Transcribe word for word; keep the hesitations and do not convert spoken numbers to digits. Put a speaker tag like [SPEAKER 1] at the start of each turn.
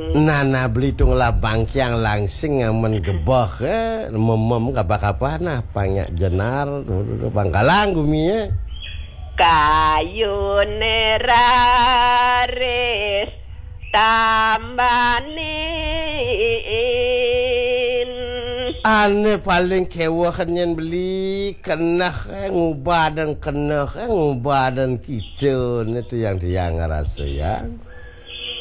[SPEAKER 1] Nana Belitung labang yang langsing ngamen gebah eh memem kapah-kapah nah panyak jenar Bangkalang gumia
[SPEAKER 2] kayu neraris tambanin
[SPEAKER 1] ane paling kewah nyen beli kena ngubadan kena ngubadan kita itu yang dia ngerasa ya